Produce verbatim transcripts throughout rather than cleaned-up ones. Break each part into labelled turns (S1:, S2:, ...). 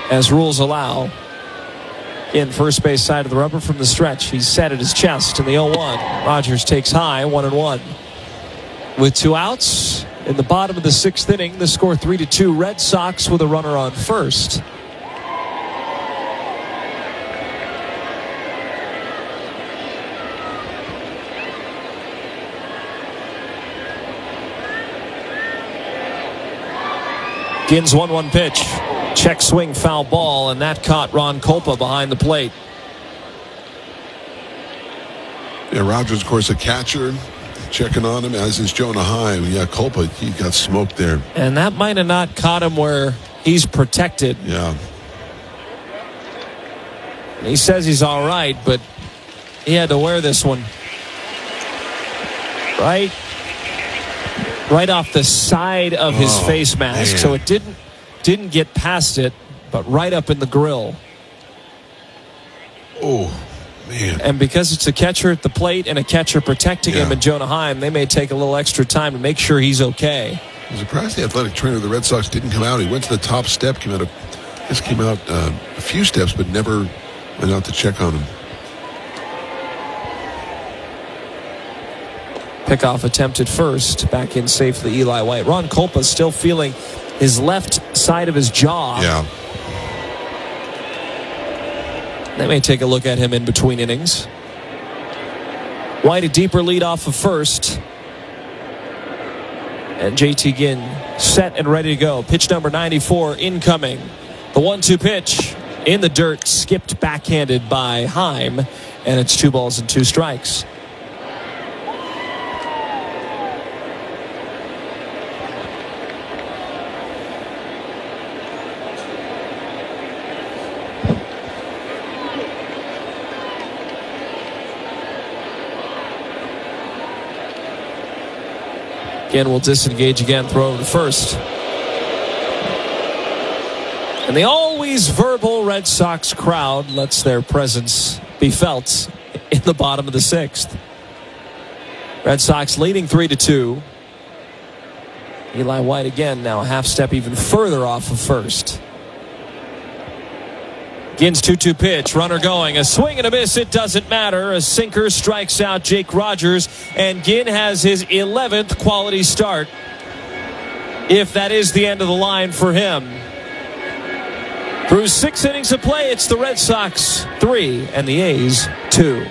S1: as rules allow. In first base side of the rubber from the stretch. He's set at his chest in the oh one. Rogers takes high, one and one. With two outs in the bottom of the sixth inning, the score three to two. Red Sox with a runner on first. Gins one one pitch. Check swing, foul ball, and that caught Ron Kolpa behind the plate.
S2: Yeah, Rogers, of course, a catcher, checking on him, as is Jonah Heim. Yeah, Kolpa, he got smoked there.
S1: And that might have not caught him where he's protected.
S2: Yeah.
S1: He says he's all right, but he had to wear this one. Right? Right off the side of his
S2: oh,
S1: face mask.
S2: Man.
S1: So it didn't didn't get past it, but right up in the grill.
S2: Oh, man.
S1: And because it's a catcher at the plate and a catcher protecting
S2: yeah.
S1: him and Jonah Heim, they may take a little extra time to make sure he's okay.
S2: I'm surprised the athletic trainer of the Red Sox didn't come out. He went to the top step, came out, a, just came out uh, a few steps, but never went out to check on him.
S1: Pickoff attempted first. Back in safely, Eli White. Ron Kolpa still feeling his left side of his jaw.
S2: Yeah.
S1: They may take a look at him in between innings. White a deeper lead off of first. And J T Ginn set and ready to go. Pitch number ninety-four incoming. The one two pitch in the dirt, skipped backhanded by Heim. And it's two balls and two strikes. Again, will disengage again, throw to first. And the always verbal Red Sox crowd lets their presence be felt in the bottom of the sixth. Red Sox leading three to two. Eli White again, now a half step even further off of first. Ginn's two two pitch, runner going, a swing and a miss, it doesn't matter. A sinker strikes out Jake Rogers, and Ginn has his eleventh quality start, if that is the end of the line for him. Through six innings of play, it's the Red Sox three and the A's two.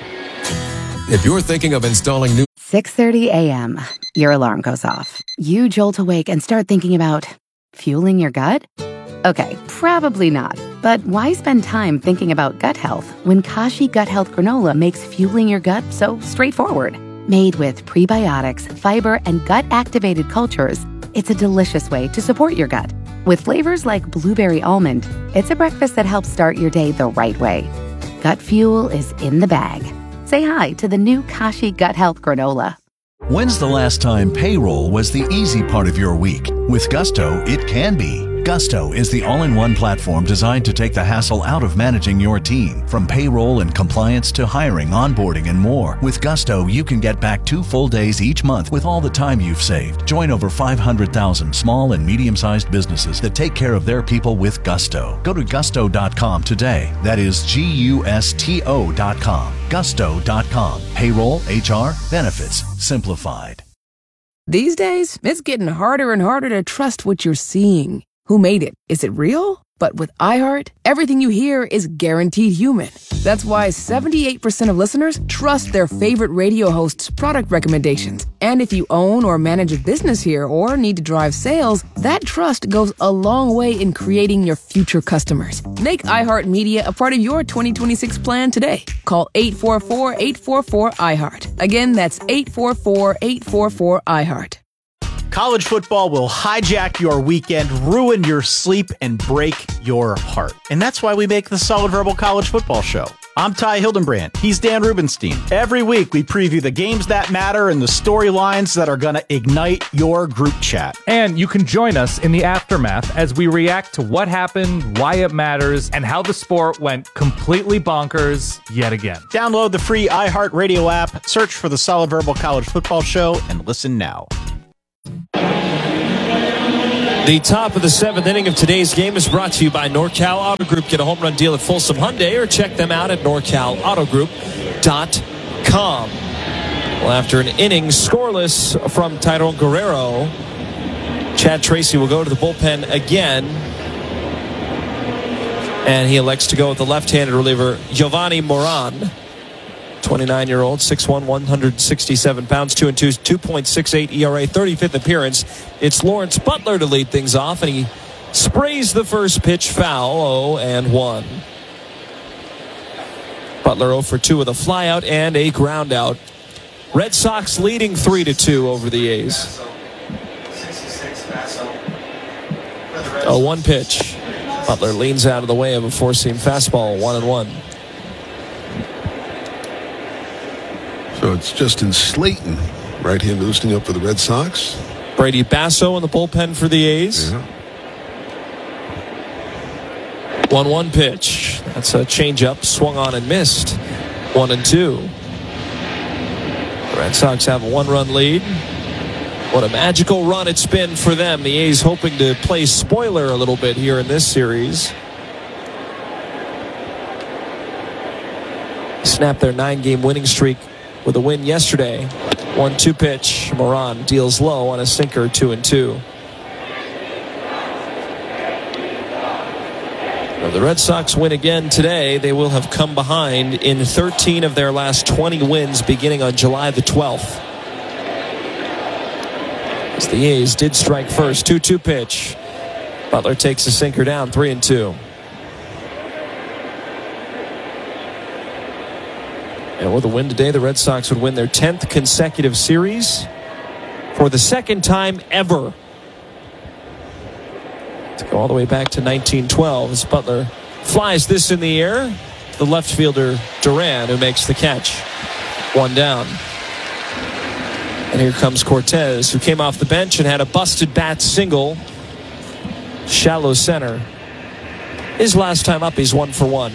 S3: If you're thinking of installing new...
S4: six thirty a.m. Your alarm goes off. You jolt awake and start thinking about fueling your gut? Okay, probably not. But why spend time thinking about gut health when Kashi Gut Health Granola makes fueling your gut so straightforward? Made with prebiotics, fiber, and gut-activated cultures, it's a delicious way to support your gut. With flavors like blueberry almond, it's a breakfast that helps start your day the right way. Gut fuel is in the bag. Say hi to the new Kashi Gut Health Granola.
S5: When's the last time payroll was the easy part of your week? With Gusto, it can be. Gusto is the all-in-one platform designed to take the hassle out of managing your team. From payroll and compliance to hiring, onboarding, and more. With Gusto, you can get back two full days each month with all the time you've saved. Join over five hundred thousand small and medium-sized businesses that take care of their people with Gusto. Go to gusto dot com today. That is G U S T O dot com. gusto dot com. Payroll, H R, benefits, simplified.
S6: These days, it's getting harder and harder to trust what you're seeing. Who made it? Is it real? But with iHeart, everything you hear is guaranteed human. That's why seventy-eight percent of listeners trust their favorite radio hosts' product recommendations. And if you own or manage a business here or need to drive sales, that trust goes a long way in creating your future customers. Make iHeartMedia a part of your twenty twenty-six plan today. Call eight four four, eight four four, iHeart. Again, that's eight four four, eight four four, iHeart.
S7: College football will hijack your weekend, ruin your sleep, and break your heart. And that's why we make the Solid Verbal College Football Show. I'm Ty Hildenbrand. He's Dan Rubenstein. Every week, we preview the games that matter and the storylines that are going to ignite your group chat.
S8: And you can join us in the aftermath as we react to what happened, why it matters, and how the sport went completely bonkers yet again.
S7: Download the free iHeartRadio app, search for the Solid Verbal College Football Show, and listen now.
S1: The top of the seventh inning of today's game is brought to you by NorCal Auto Group. Get a home run deal at Folsom Hyundai or check them out at nor cal auto group dot com. Well, after an inning scoreless from Tyrone Guerrero, Chad Tracy will go to the bullpen again. And he elects to go with the left-handed reliever, Giovanni Moran. twenty-nine-year-old, six one, one hundred sixty-seven pounds, two and two, two point six eight E R A, thirty-fifth appearance. It's Lawrence Butler to lead things off, and he sprays the first pitch foul, oh and one. Butler oh for two with a flyout and a ground out. Red Sox leading three to two over the A's. A one pitch. Butler leans out of the way of a four-seam fastball, one and one.
S2: So it's Justin Slayton, right-hand loosening up for the Red Sox.
S1: Brady Basso in the bullpen for the A's.
S2: Yeah.
S1: one one pitch. That's a changeup, swung on and missed. one and two. The Red Sox have a one-run lead. What a magical run it's been for them. The A's hoping to play spoiler a little bit here in this series. Snapped their nine-game winning streak with a win yesterday. one two pitch. Moran deals low on a sinker, two and two. If the Red Sox win again today, they will have come behind in thirteen of their last twenty wins beginning on July the twelfth. As the A's did strike first, two two pitch. Butler takes a sinker down, three and two. And with a win today, the Red Sox would win their tenth consecutive series for the second time ever. To go all the way back to nineteen twelve as Butler flies this in the air. The left fielder, Duran, who makes the catch. One down. And here comes Cortez, who came off the bench and had a busted bat single. Shallow center. His last time up, he's one for one.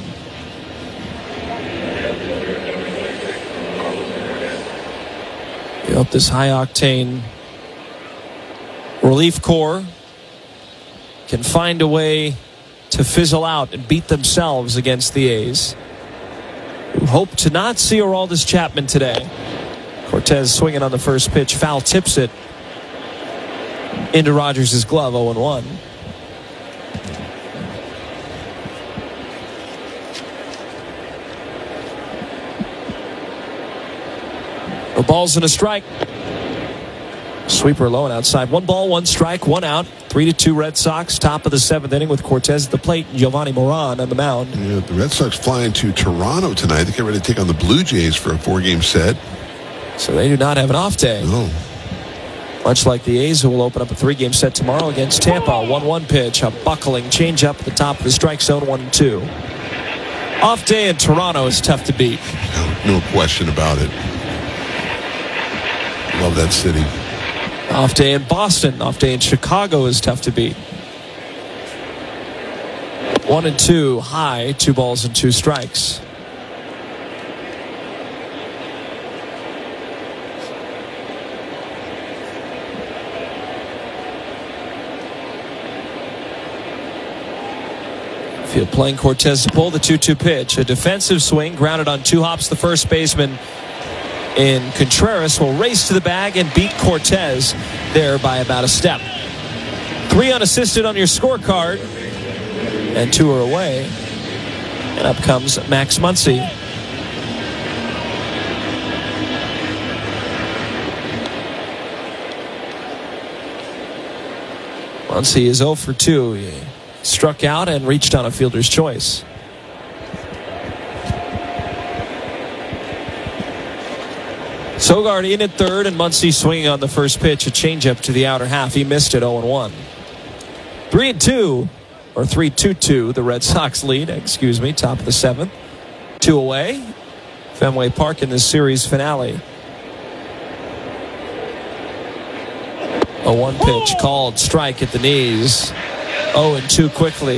S1: We hope this high-octane relief corps can find a way to fizzle out and beat themselves against the A's, who hope to not see Aroldis Chapman today. Cortez swinging on the first pitch. Foul tips it into Rogers' glove, oh and one. The ball's in a strike. Sweeper low and outside. One ball, one strike, one out. Three to two Red Sox. Top of the seventh inning with Cortez at the plate and Giovanni Moran on the mound.
S2: Yeah, the Red Sox flying to Toronto tonight. They get ready to take on the Blue Jays for a four-game set.
S1: So they do not have an off day.
S2: No.
S1: Much like the A's, who will open up a three-game set tomorrow against Tampa. one one pitch, a buckling changeup at the top of the strike zone, one and two. Off day in Toronto is tough to beat.
S2: No, no question about it. Love that city.
S1: Off day in Boston. Off day in Chicago is tough to beat. One and two, high, two balls and two strikes. Field playing Cortez to pull the two two pitch. A defensive swing, grounded on two hops. The first baseman in Contreras will race to the bag and beat Cortez there by about a step. Three unassisted on your scorecard, and two are away. And up comes Max Muncy. Muncy is oh for two. He struck out and reached on a fielder's choice. Sogard in at third, and Muncy swinging on the first pitch, a changeup to the outer half. He missed it, oh and one. three and two, or three two two, the Red Sox lead, excuse me, top of the seventh. Two away. Fenway Park in this series finale. A one pitch called, strike at the knees. oh and two quickly.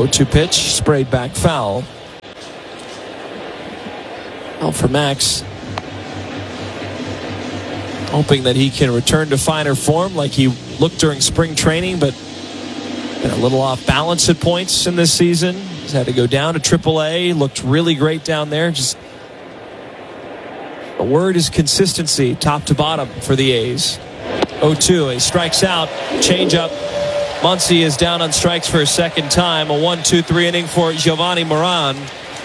S1: oh two pitch, sprayed back foul. Well, for Max, hoping that he can return to finer form like he looked during spring training, but been a little off balance at points in this season. He's had to go down to triple A. Looked really great down there. Just the word is consistency, top to bottom for the A's. oh two, he strikes out, changeup. Muncy is down on strikes for a second time. A one two three inning for Giovanni Moran.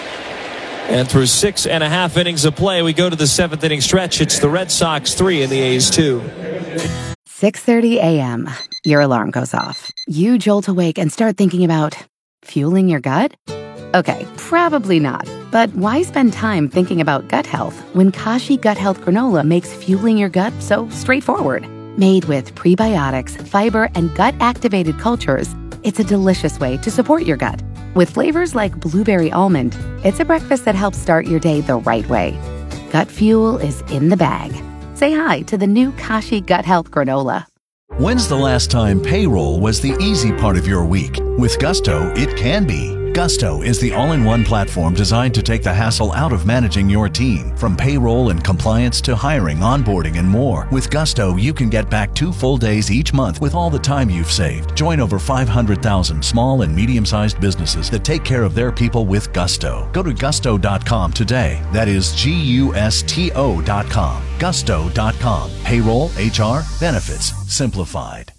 S1: And through six and a half innings of play, we go to the seventh inning stretch. It's the Red Sox three and the A's two.
S4: six thirty a.m. Your alarm goes off. You jolt awake and start thinking about fueling your gut? Okay, probably not. But why spend time thinking about gut health when Kashi Gut Health Granola makes fueling your gut so straightforward? Made with prebiotics, fiber, and gut-activated cultures, it's a delicious way to support your gut. With flavors like blueberry almond, it's a breakfast that helps start your day the right way. Gut fuel is in the bag. Say hi to the new Kashi Gut Health Granola.
S5: When's the last time payroll was the easy part of your week? With Gusto, it can be. Gusto is the all-in-one platform designed to take the hassle out of managing your team. From payroll and compliance to hiring, onboarding, and more. With Gusto, you can get back two full days each month with all the time you've saved. Join over five hundred thousand small and medium-sized businesses that take care of their people with Gusto. Go to gusto dot com today. That is G U S T O dot com. gusto dot com. Payroll, H R, benefits, simplified.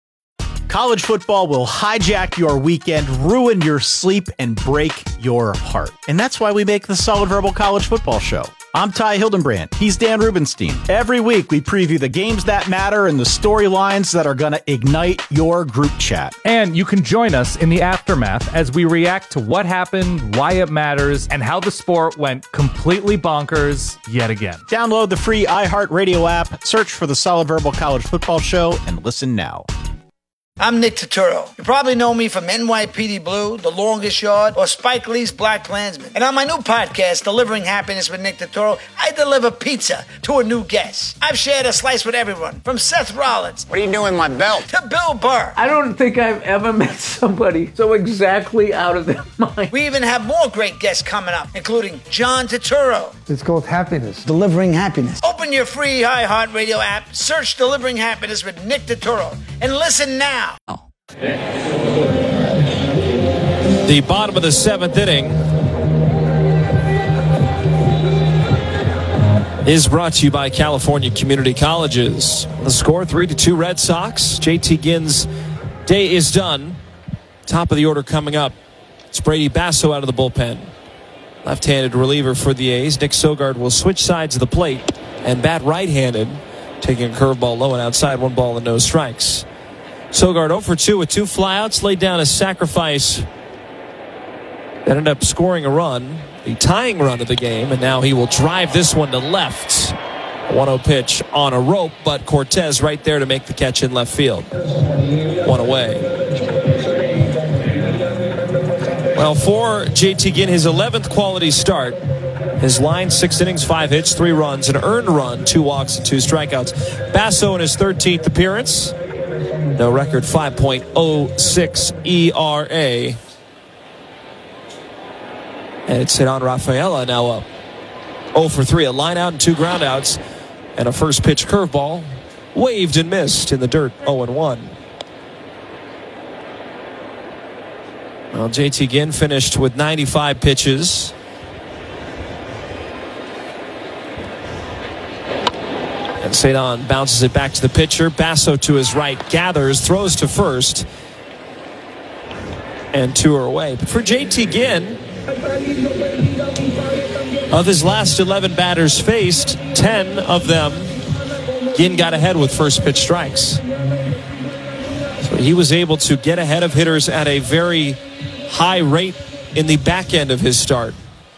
S7: College football will hijack your weekend, ruin your sleep, and break your heart. And that's why we make the Solid Verbal College Football Show. I'm Ty Hildenbrand. He's Dan Rubenstein. Every week, we preview the games that matter and the storylines that are going to ignite your group chat.
S8: And you can join us in the aftermath as we react to what happened, why it matters, and how the sport went completely bonkers yet again.
S7: Download the free iHeartRadio app, search for the Solid Verbal College Football Show, and listen now.
S9: I'm Nick Turturro. You probably know me from N Y P D Blue, The Longest Yard, or Spike Lee's Black Klansman. And on my new podcast, Delivering Happiness with Nick Turturro, I deliver pizza to a new guest. I've shared a slice with everyone, from Seth Rollins.
S10: What are you doing with my belt?
S9: To Bill Burr.
S11: I don't think I've ever met somebody so exactly out of their mind.
S9: We even have more great guests coming up, including John Turturro.
S12: It's called Happiness. Delivering Happiness.
S9: Open your free iHeartRadio app, search Delivering Happiness with Nick Turturro, and listen now.
S1: The bottom of the seventh inning is brought to you by California Community Colleges. The score three to two Red Sox. J T Ginn's day is done. Top of the order coming up. It's Brady Basso out of the bullpen. Left-handed reliever for the A's. Nick Sogard will switch sides of the plate and bat right-handed, taking a curveball low and outside. One ball and no strikes. Sogard oh for two with two flyouts, laid down a sacrifice that ended up scoring a run, the tying run of the game, and now he will drive this one to left. one oh pitch on a rope, but Cortez right there to make the catch in left field. One away. Well, for J T Ginn, his eleventh quality start. His line, six innings, five hits, three runs, an earned run, two walks, and two strikeouts. Basso in his thirteenth appearance. No record, five point oh six E R A. And it's Ceddanne Rafaela now up oh for three, a line out and two ground outs. And a first pitch curveball, waved and missed in the dirt, oh and one. Well, J T Ginn finished with ninety-five pitches. And Ceddanne bounces it back to the pitcher. Basso to his right, gathers, throws to first. And two are away. But for J T Ginn, of his last eleven batters faced, ten of them, Ginn got ahead with first pitch strikes. So he was able to get ahead of hitters at a very high rate in the back end of his start.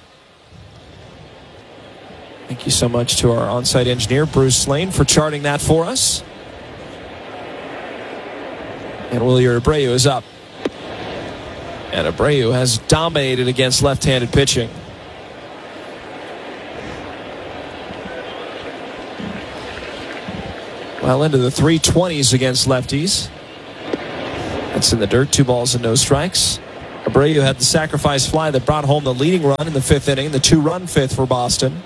S1: Thank you so much to our on-site engineer, Bruce Lane, for charting that for us. And Wilyer Abreu is up. And Abreu has dominated against left-handed pitching. Well into the three twenties against lefties. That's in the dirt, two balls and no strikes. Abreu had the sacrifice fly that brought home the leading run in the fifth inning, the two-run fifth for Boston.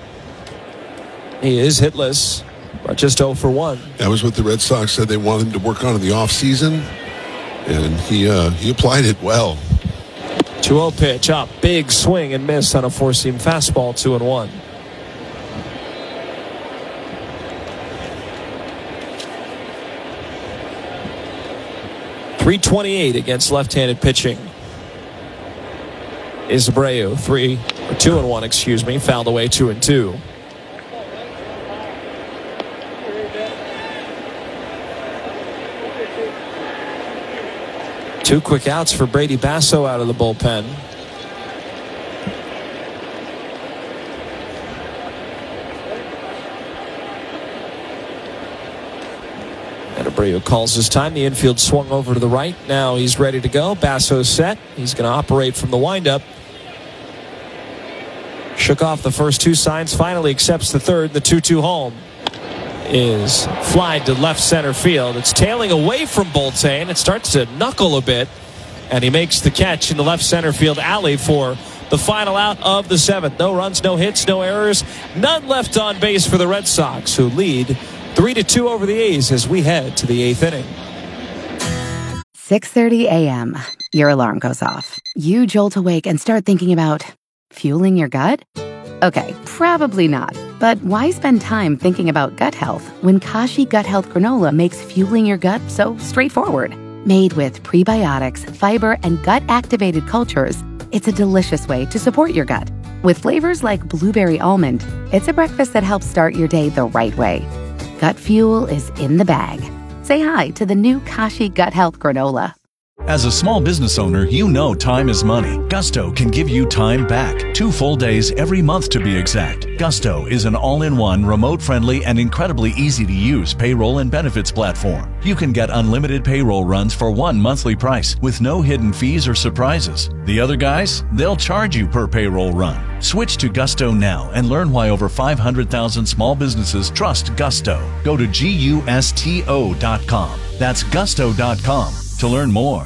S1: He is hitless, but just oh for one.
S2: That was what the Red Sox said they wanted him to work on in the offseason, and he uh, he applied it well.
S1: two oh pitch up, big swing and miss on a four-seam fastball, two and one. three twenty-eight against left-handed pitching is Abreu. Three or two and one, excuse me. Fouled away two and two. Two quick outs for Brady Basso out of the bullpen. And Abreu calls his time. The infield swung over to the right. Now he's ready to go. Basso's set. He's going to operate from the windup. Shook off the first two signs. Finally accepts the third. The two two home is flied to left center field. It's tailing away from Boltane. It starts to knuckle a bit. And he makes the catch in the left center field alley for the final out of the seventh. No runs, no hits, no errors. None left on base for the Red Sox, who lead three to two over the A's as we head to the eighth inning.
S4: six thirty a.m. Your alarm goes off. You jolt awake and start thinking about fueling your gut? Okay, probably not. But why spend time thinking about gut health when Kashi Gut Health Granola makes fueling your gut so straightforward? Made with prebiotics, fiber, and gut-activated cultures, it's a delicious way to support your gut. With flavors like blueberry almond, it's a breakfast that helps start your day the right way. Gut fuel is in the bag. Say hi to the new Kashi Gut Health Granola.
S5: As a small business owner, you know time is money. Gusto can give you time back. Two full days every month to be exact. Gusto is an all-in-one, remote-friendly, and incredibly easy-to-use payroll and benefits platform. You can get unlimited payroll runs for one monthly price with no hidden fees or surprises. The other guys, they'll charge you per payroll run. Switch to Gusto now and learn why over five hundred thousand small businesses trust Gusto. Go to gusto dot com. That's gusto dot com to learn more.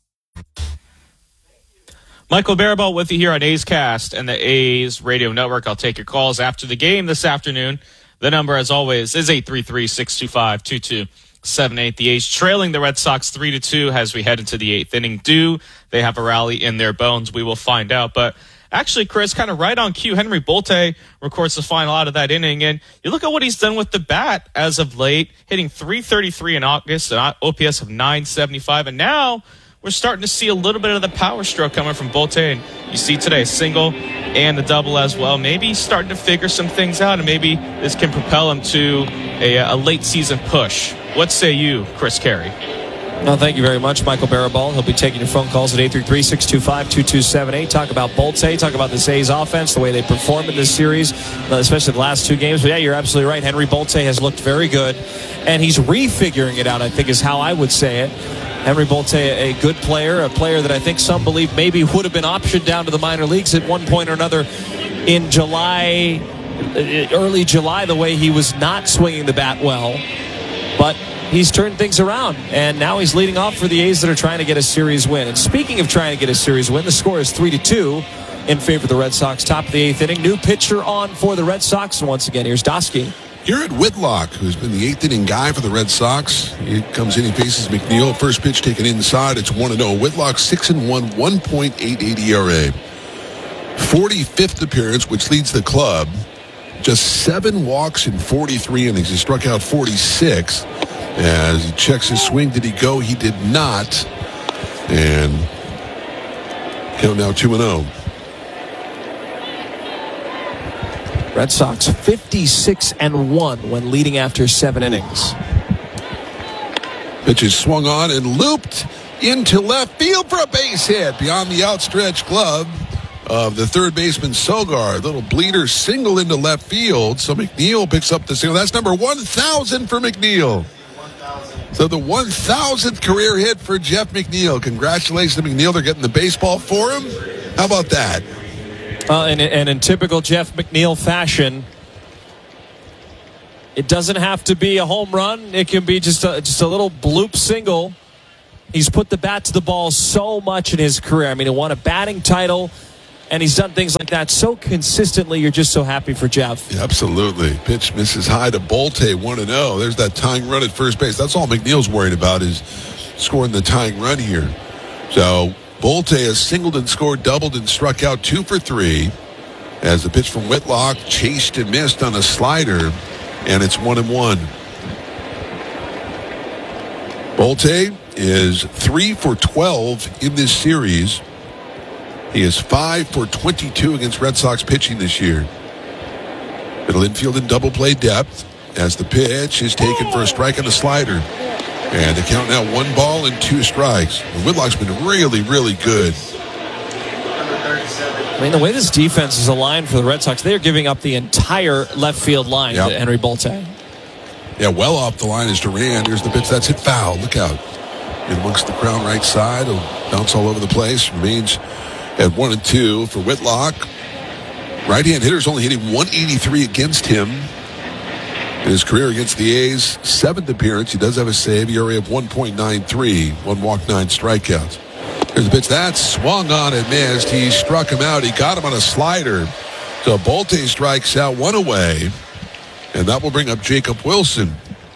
S10: Michael Barabalt with you here on A's Cast and the A's Radio Network. I'll take your calls after the game this afternoon. The number, as always, is eight three three, six two five, two two seven eight. The A's trailing the Red Sox three to two as we head into the eighth inning. Do they have a rally in their bones? We will find out. But actually, Chris, kind of right on cue, Henry Bolte records the final out of that inning. And you look at what he's done with the bat as of late, hitting three thirty-three in August, an O P S of nine seventy-five. And now we're starting to see a little bit of the power stroke coming from Bolte. And you see today a single and a double as well. Maybe he's starting to figure some things out, and maybe this can propel him to a, a late season push. What say you, Chris Carey?
S1: No, thank you very much, Michael Barabalt. He'll be taking your phone calls at eight three three, six two five, two two seven eight. Talk about Bolte, talk about this A's offense, the way they performed in this series, especially the last two games. But yeah, you're absolutely right. Henry Bolte has looked very good, and he's refiguring it out, I think is how I would say it. Henry Bolte, a good player, a player that I think some believe maybe would have been optioned down to the minor leagues at one point or another in July, early July, the way he was not swinging the bat well. But he's turned things around, and now he's leading off for the A's that are trying to get a series win. And speaking of trying to get a series win, the score is three to two in favor of the Red Sox. Top of the eighth inning. New pitcher on for the Red Sox. And once again, here's Dosky.
S2: Garrett Whitlock, who's been the eighth inning guy for the Red Sox. He comes in, he faces McNeil. First pitch taken inside. It's one and oh. Whitlock six and one, one point eight eight E R A. forty-fifth appearance, which leads the club. Just seven walks in forty-three innings. He struck out forty-six. As he checks his swing, did he go? He did not. And count now two and oh.
S1: Red Sox fifty-six and one when leading after seven innings.
S2: Pitch is swung on and looped into left field for a base hit beyond the outstretched glove of the third baseman Sogard. Little bleeder single into left field. So McNeil picks up the single. That's number one thousand for McNeil. So the one thousandth career hit for Jeff McNeil. Congratulations to McNeil. They're getting the baseball for him. How about that?
S1: Uh, and, and in typical Jeff McNeil fashion, it doesn't have to be a home run. It can be just a, just a little bloop single He's put the bat to the ball so much in his career. I mean, he won a batting title, and he's done things like that so consistently. You're just so happy for Jeff.
S2: Yeah, absolutely. Pitch misses high to Bolte, one and oh. There's that tying run at first base. That's all McNeil's worried about is scoring the tying run here. So Bolte has singled and scored, doubled and struck out two for three. As the pitch from Whitlock chased and missed on a slider, and it's one and one. Bolte is three for twelve in this series. He is five for twenty-two against Red Sox pitching this year. Middle infield in double play depth as the pitch is taken for a strike and a slider. And the count now one ball and two strikes. And Whitlock's been really, really good.
S1: I mean, the way this defense is aligned for the Red Sox, they are giving up the entire left field line yep. to Henry Bolte.
S2: Yeah, well off the line is Duran. Here's the pitch. That's hit foul. Look out. In amongst the crown right side. It'll bounce all over the place. Remains at one and two for Whitlock. Right-hand hitter's only hitting one eighty-three against him. In his career against the A's, seventh appearance. He does have a save. E R A of one point nine three. One walk, nine strikeouts. Here's the pitch. That swung on and missed. He struck him out. He got him on a slider. So Bolte strikes out one away. And that will bring up Jacob Wilson.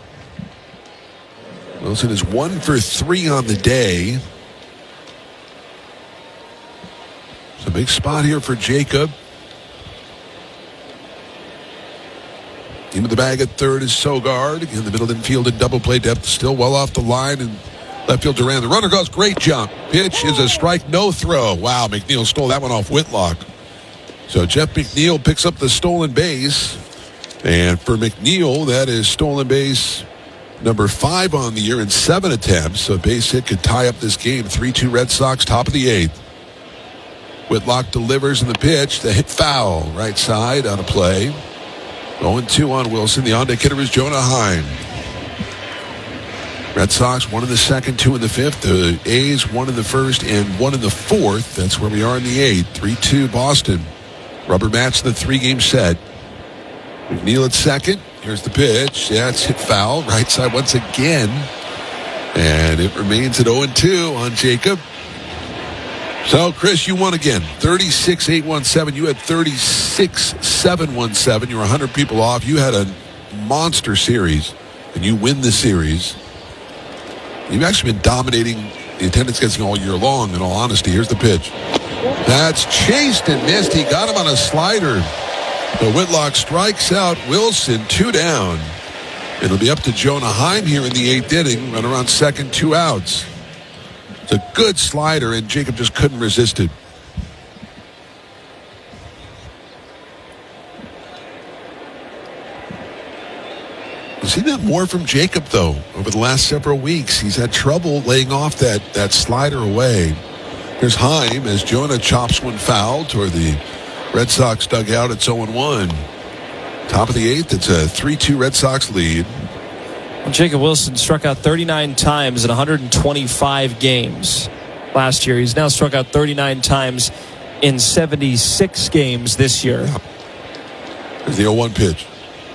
S2: Wilson is one for three on the day. It's a big spot here for Jacob. Into the bag at third is Sogard. In the middle infield in double play depth. Still well off the line. And left field Duran. The runner goes. Great jump. Pitch is a strike. No throw. Wow, McNeil stole that one off Whitlock. So Jeff McNeil picks up the stolen base. And for McNeil, that is stolen base number five on the year in seven attempts. So a base hit could tie up this game. three two Red Sox, top of the eighth. Whitlock delivers in the pitch. The hit foul. Right side on a play. oh and two on Wilson. The on-deck hitter is Jonah Heim. Red Sox, one in the second, two in the fifth. The A's, one in the first and one in the fourth. That's where we are in the eighth. three two Boston. Rubber match the three-game set. McNeil at second. Here's the pitch. Yeah, it's hit foul. Right side once again. And it remains at oh and two on Jacob. So, Chris, you won again. thirty-six eight seventeen. You had thirty-six seven seventeen. You were one hundred people off. You had a monster series, and you win the series. You've actually been dominating the attendance guessing all year long, in all honesty. Here's the pitch. That's chased and missed. He got him on a slider. The Whitlock strikes out Wilson, two down. It'll be up to Jonah Heim here in the eighth inning. Run around second, two outs. It's a good slider, and Jacob just couldn't resist it. We've seen that more from Jacob, though, over the last several weeks. He's had trouble laying off that, that slider away. Here's Heim as Jonah chops one foul toward the Red Sox dugout. It's oh and one. Top of the eighth, it's a three two Red Sox lead.
S1: Well, Jacob Wilson struck out thirty-nine times in one hundred twenty-five games last year. He's now struck out thirty-nine times in seventy-six games this year.
S2: Yeah. There's the oh one pitch.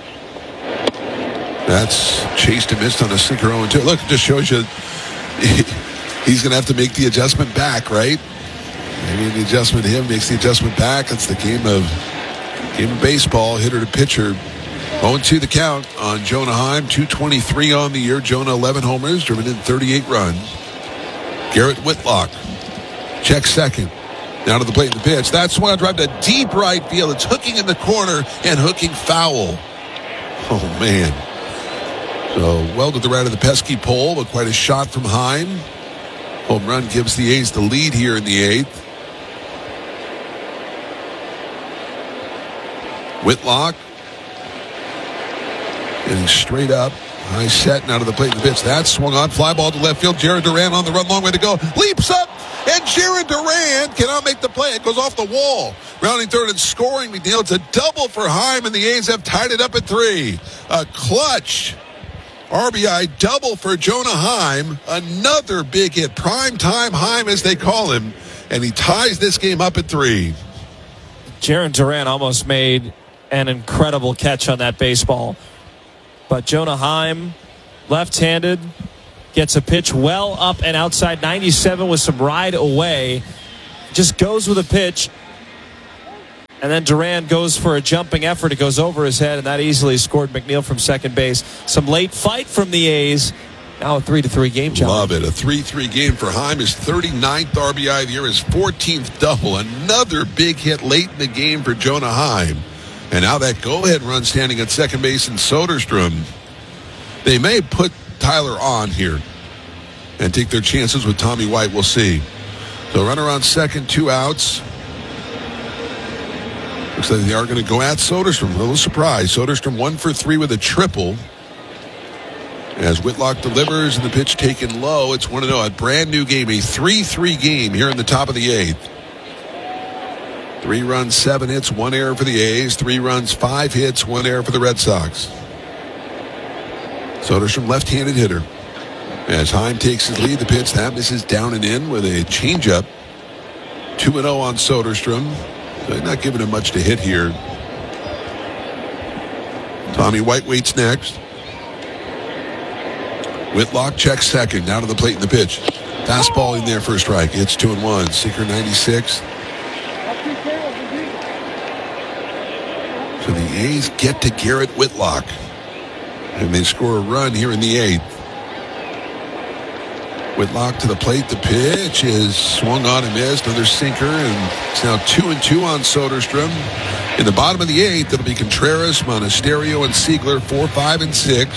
S2: That's chased and missed on a sinker oh and two. Look, it just shows you he's going to have to make the adjustment back, right? Maybe the adjustment to him makes the adjustment back. It's the game of game of baseball, hitter to pitcher. oh and two the count on Jonah Heim. two twenty-three on the year. Jonah eleven homers, driven in thirty-eight runs. Garrett Whitlock checks second. Down to the plate in the pitch. That's one drive to deep right field. It's hooking in the corner and hooking foul. Oh, man. So well to the right of the pesky pole, but quite a shot from Heim. Home run gives the A's the lead here in the eighth. Whitlock getting straight up. High set and out of the plate in the pitch. That swung on. Fly ball to left field. Jared Duran on the run. Long way to go. Leaps up. And Jared Duran cannot make the play. It goes off the wall. Rounding third and scoring McNeil. It's a double for Heim, and the A's have tied it up at three. A clutch R B I double for Jonah Heim. Another big hit. Prime time Heim, as they call him. And he ties this game up at three.
S1: Jared Duran almost made an incredible catch on that baseball. But Jonah Heim, left-handed, gets a pitch well up and outside ninety-seven with some ride away. Just goes with a pitch. And then Duran goes for a jumping effort. It goes over his head, and that easily scored McNeil from second base. Some late fight from the A's. Now a three to three game, John.
S2: Love it. A three three game for Heim. His thirty-ninth R B I of the year, his fourteenth double. Another big hit late in the game for Jonah Heim. And now that go-ahead run standing at second base in Soderstrom. They may put Tyler on here and take their chances with Tommy White. We'll see. So runner on second, two outs. Looks like they are going to go at Soderstrom. A little surprise. Soderstrom one for three with a triple. As Whitlock delivers and the pitch taken low, it's one to oh. A brand new game, a three three game here in the top of the eighth. Three runs, seven hits, one error for the A's. Three runs, five hits, one error for the Red Sox. Soderstrom, left-handed hitter. As Heim takes his lead, the pitch that misses down and in with a changeup. two and oh on Soderstrom. So he's not giving him much to hit here. Tommy White waits next. Whitlock checks second. Now to the plate in the pitch. Fastball in there for a strike. It's two and one. Seeker ninety-six. So the A's get to Garrett Whitlock. And they score a run here in the eighth. Whitlock to the plate. The pitch is swung on and missed. Another sinker. And it's now two and two on Soderstrom. In the bottom of the eighth, it'll be Contreras, Monasterio, and Siegler. Four, five, and six.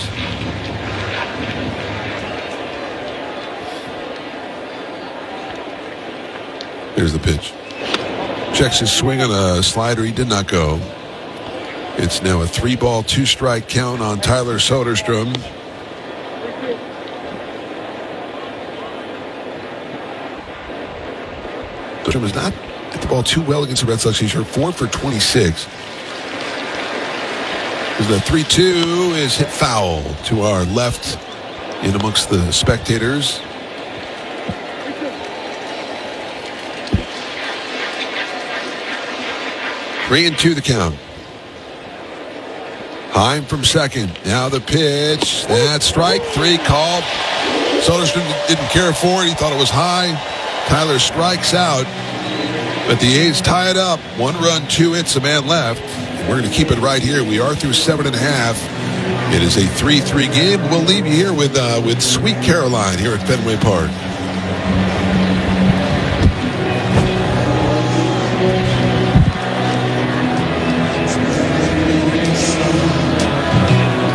S2: Here's the pitch. Checks his swing on a slider. He did not go. It's now a three ball, two strike count on Tyler Soderstrom. Soderstrom has not hit the ball too well against the Red Sox. He's hurt four for twenty-six. The three two is hit foul to our left in amongst the spectators. Three and two the count. Heim from second. Now the pitch. That's strike three called. Soderstrom didn't care for it. He thought it was high. Tyler strikes out. But the A's tie it up. One run, two hits, a man left. We're going to keep it right here. We are through seven and a half. It is a three three game. We'll leave you here with uh, with Sweet Caroline here at Fenway Park.